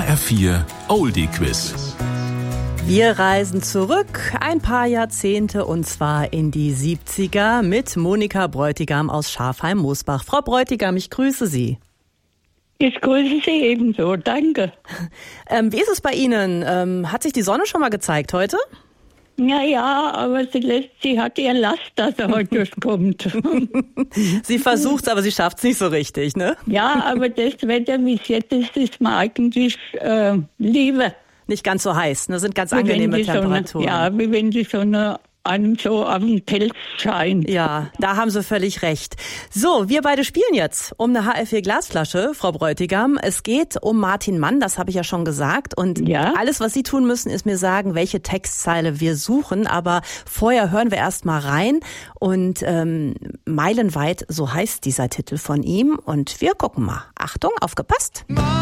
HR4 Oldie Quiz. Wir reisen zurück ein paar Jahrzehnte und zwar in die 70er mit Monika Bräutigam aus Schafheim-Mosbach. Frau Bräutigam, ich grüße Sie. Ich grüße Sie ebenso, danke. Wie ist es bei Ihnen? Hat sich die Sonne schon mal gezeigt heute? Ja, aber sie hat ihr Last, dass er heute durchkommt. Sie versucht's, aber sie schafft's nicht so richtig, ne? Ja, aber das Wetter, wie es jetzt ist mir eigentlich lieber. Nicht ganz so heiß, ne? Sind ganz angenehme Temperaturen. Ja, wie wenn die Sonne einem so auf den Pelz scheint. Ja, da haben Sie völlig recht. So, wir beide spielen jetzt um eine HR4 Glasflasche, Frau Bräutigam. Es geht um Martin Mann, das habe ich ja schon gesagt. Und alles, was Sie tun müssen, ist mir sagen, welche Textzeile wir suchen. Aber vorher hören wir erst mal rein. Und Meilenweit, so heißt dieser Titel von ihm. Und wir gucken mal. Achtung, aufgepasst.